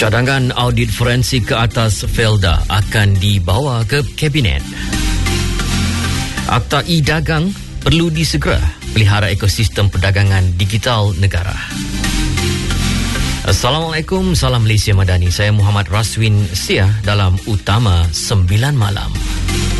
Cadangan audit forensik ke atas Felda akan dibawa ke Kabinet. Akta e-dagang perlu disegera pelihara ekosistem perdagangan digital negara. Assalamualaikum, salam Malaysia Madani. Saya Muhammad Raswin Sia dalam Utama 9 Malam.